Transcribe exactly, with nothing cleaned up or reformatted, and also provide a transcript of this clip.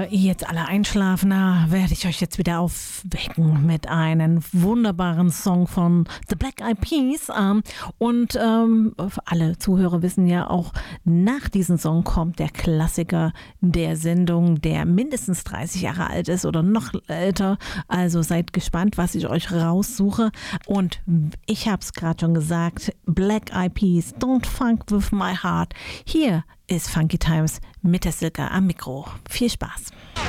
ihr jetzt alle einschlafen, na, werde ich euch jetzt wieder aufwecken mit einem wunderbaren Song von The Black Eyed Peas. Ähm, und ähm, alle Zuhörer wissen ja auch, nach diesem Song kommt der Klassiker der Sendung, der mindestens dreißig Jahre alt ist oder noch älter. Also seid gespannt, was ich euch raussuche. Und ich habe es gerade schon gesagt, Black Eyed Peas, Don't Funk With My Heart. Hier ist Funky Times mit der Silke am Mikro. Viel Spaß.